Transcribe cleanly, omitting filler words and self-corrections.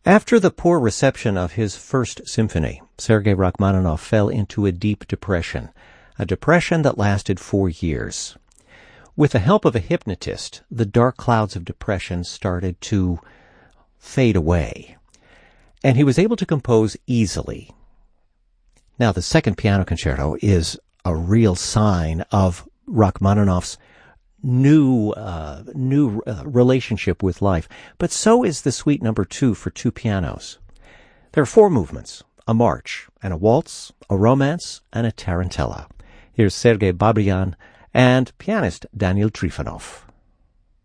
After the poor reception of his first symphony, Sergei Rachmaninoff fell into a deep depression, a depression that lasted 4 years. With the help of a hypnotist, the dark clouds of depression started to fade away, and he was able to compose easily. Now, the Second Piano Concerto is a real sign of Rachmaninoff's new relationship with life, but so is the Suite No. 2 for 2 pianos. There are 4 movements: a march, and a waltz, a romance, and a tarantella. Here's Sergei Babrian and pianist Daniel Trifonov.